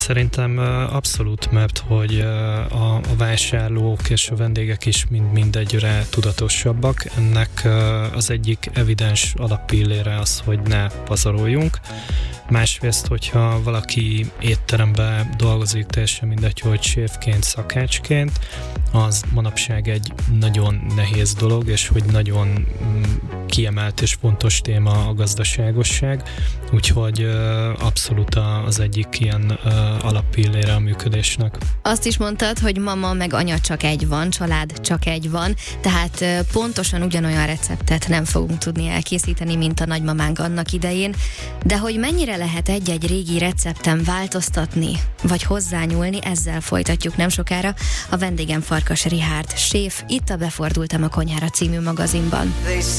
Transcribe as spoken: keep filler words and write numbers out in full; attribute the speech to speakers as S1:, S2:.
S1: Szerintem abszolút, mert hogy a, a vásárlók és a vendégek is mind mindegyre tudatosabbak. Ennek az egyik evidens alappillére az, hogy ne pazaroljunk. Másrészt, hogyha valaki étteremben dolgozik, teljesen mindegy, hogy séfként, szakácsként, az manapság egy nagyon nehéz dolog, és hogy nagyon kiemelt és fontos téma a gazdaságosság, úgyhogy abszolút az egyik ilyen alappillére a működésnek.
S2: Azt is mondtad, hogy mama meg anya csak egy van, család csak egy van, tehát pontosan ugyanolyan receptet nem fogunk tudni elkészíteni, mint a nagymamánk annak idején, de hogy mennyire lehet egy-egy régi recepten változtatni, vagy hozzányúlni, ezzel folytatjuk nem sokára. A vendégem Farkas Richárd, séf, itt a Befordultam a konyhára című magazinban.